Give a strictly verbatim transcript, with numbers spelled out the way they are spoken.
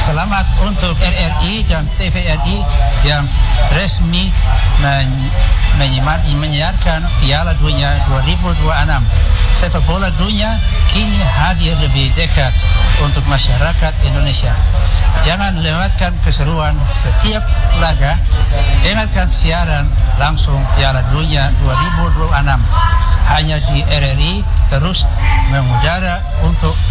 Selamat untuk R R I dan T V R I yang resmi men- menyimak, menyiarkan Piala Dunia dua ribu dua puluh enam. Sepak bola dunia kini hadir lebih dekat untuk masyarakat Indonesia. Jangan lewatkan keseruan setiap laga. Dengarkan siaran langsung Piala Dunia dua ribu dua puluh enam hanya di R R I, terus mengudara untuk